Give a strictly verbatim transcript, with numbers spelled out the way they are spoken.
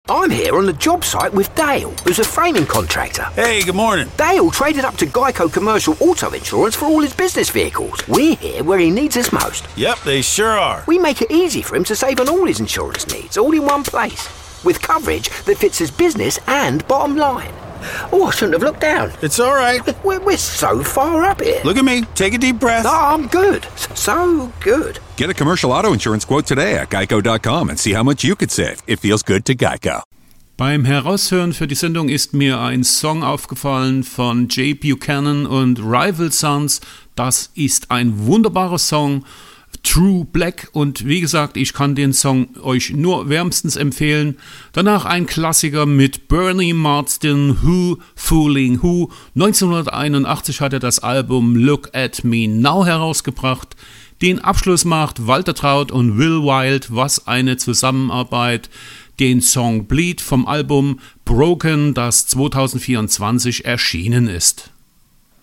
I'm here on the job site with Dale, who's a framing contractor. Hey, good morning. Dale traded up to Geico Commercial Auto Insurance for all his business vehicles. We're here where he needs us most. Yep, they sure are. We make it easy for him to save on all his insurance needs, all in one place, with coverage that fits his business and bottom line. Oh, I shouldn't have looked down. It's all right. We're, we're so far up here. Look at me. Take a deep breath. Oh, I'm good. So good. Get a commercial auto insurance quote today at geico dot com and see how much you could save. It feels good to Geico. Beim Heraushören für die Sendung ist mir ein Song aufgefallen von Jay Buchanan und Rival Sons. Das ist ein wunderbarer Song, True Black, und wie gesagt, ich kann den Song euch nur wärmstens empfehlen. Danach ein Klassiker mit Bernie Marsden, Who Fooling Who. neunzehnhunderteinundachtzig hat er das Album Look at Me Now herausgebracht. Den Abschluss macht Walter Trout und Will Wild, was eine Zusammenarbeit. Den Song Bleed vom Album Broken, das zweitausendvierundzwanzig erschienen ist.